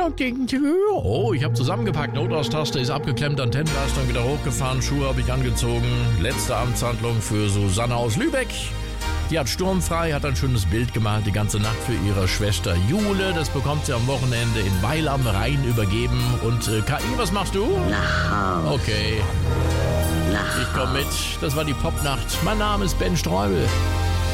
Glocken. Oh, ich habe zusammengepackt. Notaustasche ist abgeklemmt, Antennenleistung wieder hochgefahren, Schuhe habe ich angezogen. Letzte Amtshandlung für Susanne aus Lübeck. Die hat sturmfrei, hat ein schönes Bild gemalt, die ganze Nacht für ihre Schwester Jule. Das bekommt sie am Wochenende in Weil am Rhein übergeben. Und KI, was machst du? Nach Haus. Okay, Nach ich komme mit. Das war die Popnacht. Mein Name ist Ben Streubel.